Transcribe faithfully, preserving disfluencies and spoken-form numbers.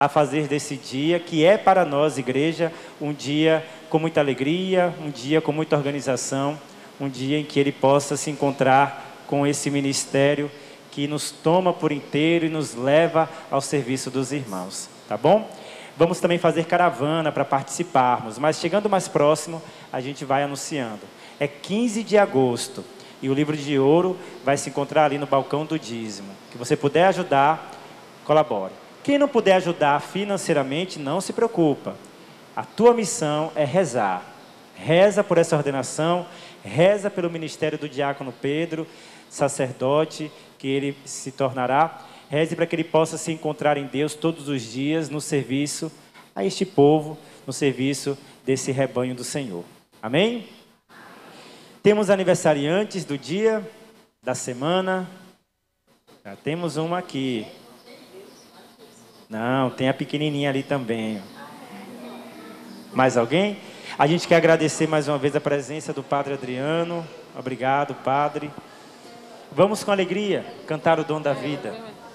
a fazer desse dia, que é para nós, igreja, um dia com muita alegria, um dia com muita organização, um dia em que ele possa se encontrar com esse ministério que nos toma por inteiro e nos leva ao serviço dos irmãos, tá bom? Vamos também fazer caravana para participarmos, mas chegando mais próximo, a gente vai anunciando. É quinze de agosto e o livro de ouro vai se encontrar ali no balcão do dízimo. Que você puder ajudar, colabore. Quem não puder ajudar financeiramente, não se preocupa. A tua missão é rezar. Reza por essa ordenação, reza pelo ministério do diácono Pedro, sacerdote, que ele se tornará. Reze para que ele possa se encontrar em Deus todos os dias no serviço a este povo, no serviço desse rebanho do Senhor. Amém? Temos aniversariantes do dia, da semana. Já temos uma aqui. Não, tem a pequenininha ali também. Mais alguém? A gente quer agradecer mais uma vez a presença do Padre Adriano. Obrigado, Padre. Vamos com alegria cantar o dom da vida.